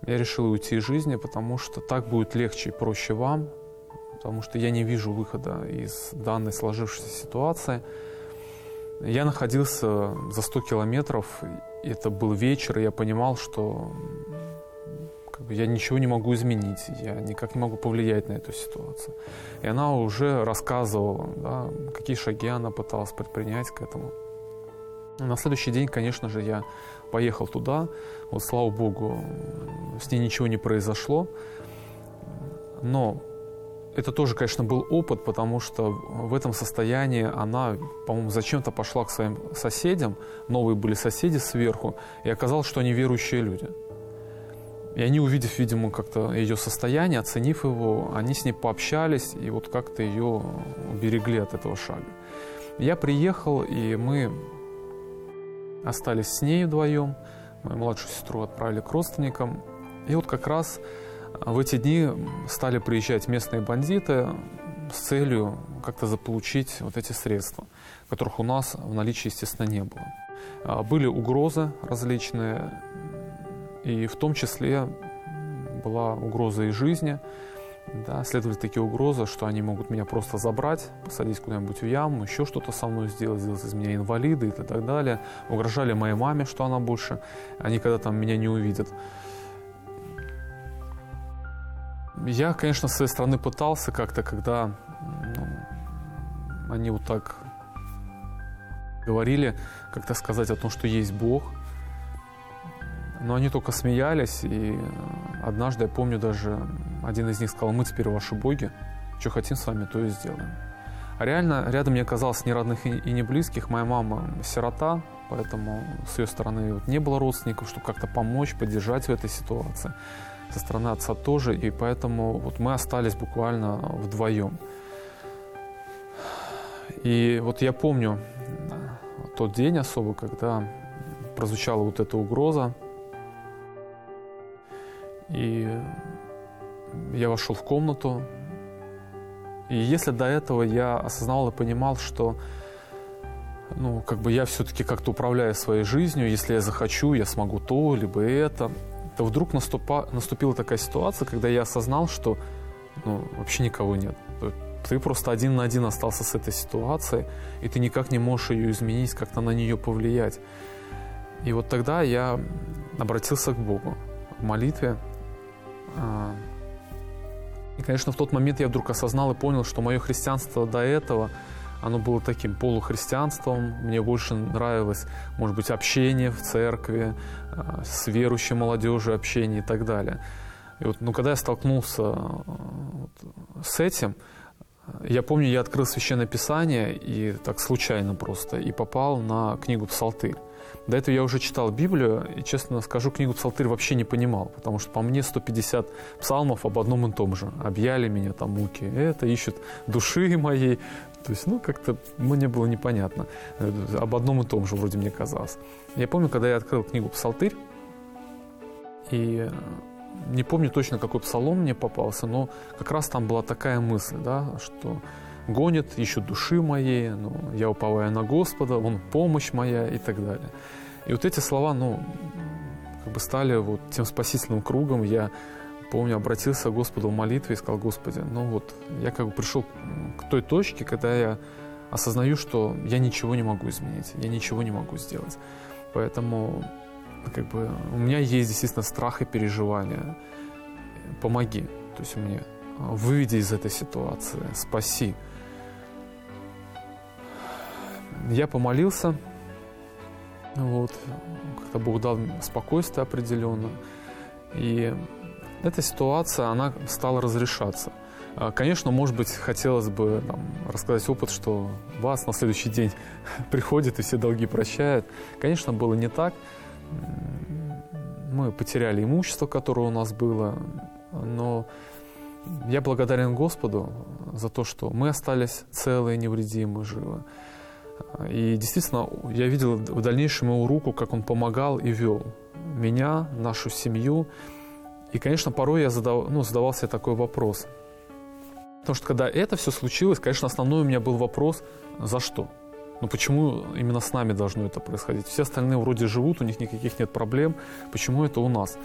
Я решил уйти из жизни, потому что так будет легче и проще вам, потому что я не вижу выхода из данной сложившейся ситуации. Я находился за 100 километров, это был вечер, и я понимал, что я ничего не могу изменить, я никак не могу повлиять на эту ситуацию. И она уже рассказывала, да, какие шаги она пыталась предпринять к этому. На следующий день, конечно же, я поехал туда. Вот, слава Богу, с ней ничего не произошло. Но это тоже, конечно, был опыт, потому что в этом состоянии она, по-моему, зачем-то пошла к своим соседям. Новые были соседи сверху. И оказалось, что они верующие люди. И они, увидев, видимо, как-то ее состояние, оценив его, они с ней пообщались и вот как-то ее уберегли от этого шага. Я приехал, и мы остались с ней вдвоем. Мою младшую сестру отправили к родственникам. И вот как раз в эти дни стали приезжать местные бандиты с целью как-то заполучить вот эти средства, которых у нас в наличии, естественно, не было. Были угрозы различные, и в том числе была угроза и жизни. Да, следовали такие угрозы, что они могут меня просто забрать, посадить куда-нибудь в яму, еще что-то со мной сделать из меня инвалида и так далее. Угрожали моей маме, что она больше никогда там меня не увидит. Я, конечно, с своей стороны пытался как-то, когда они вот так говорили, как-то сказать о том, что есть Бог. Но они только смеялись, и однажды, я помню, даже один из них сказал: мы теперь ваши боги, что хотим с вами, то и сделаем. А реально рядом не оказалось ни родных и ни близких. Моя мама сирота, поэтому с ее стороны не было родственников, чтобы как-то помочь, поддержать в этой ситуации. Со стороны отца тоже, и поэтому вот мы остались буквально вдвоем. И вот я помню тот день особо, когда прозвучала вот эта угроза. И я вошел в комнату. И если до этого я осознавал и понимал, что я все-таки как-то управляю своей жизнью, если я захочу, я смогу то, либо это, то вдруг наступила такая ситуация, когда я осознал, что вообще никого нет. Ты просто один на один остался с этой ситуацией, и ты никак не можешь ее изменить, как-то на нее повлиять. И вот тогда я обратился к Богу в молитве. И, конечно, в тот момент я вдруг осознал и понял, что мое христианство до этого, оно было таким полухристианством. Мне больше нравилось, может быть, общение в церкви, с верующей молодежью общение и так далее. И вот, когда я столкнулся с этим, я помню, я открыл Священное Писание, и так случайно просто, и попал на книгу «Псалтырь». До этого я уже читал Библию, и, честно скажу, книгу «Псалтырь» вообще не понимал, потому что по мне 150 псалмов об одном и том же. «Объяли меня там муки, это ищут души моей». То есть, как-то мне было непонятно. Об одном и том же вроде мне казалось. Я помню, когда я открыл книгу «Псалтырь», и не помню точно, какой псалом мне попался, но как раз там была такая мысль, да, что гонят, ищут души моей, я уповаю на Господа, Он помощь моя и так далее. И вот эти слова, стали вот тем спасительным кругом. Я помню, обратился к Господу в молитве и сказал: Господи, я пришел к той точке, когда я осознаю, что я ничего не могу изменить, я ничего не могу сделать. Поэтому у меня есть действительно страх и переживания. Помоги, то есть мне, выведи из этой ситуации, спаси. Я помолился, как-то Бог дал спокойствие определенно, и эта ситуация, она стала разрешаться. Конечно, может быть, хотелось бы рассказать опыт, что вас на следующий день приходит и все долги прощает. Конечно, было не так. Мы потеряли имущество, которое у нас было, но я благодарен Господу за то, что мы остались целые, невредимые, живы. И действительно, я видел в дальнейшем Его руку, как Он помогал и вел меня, нашу семью. И, конечно, порой я задавал себе такой вопрос. Потому что когда это все случилось, конечно, основной у меня был вопрос: за что? Почему именно с нами должно это происходить? Все остальные вроде живут, у них никаких нет проблем. Почему это у нас?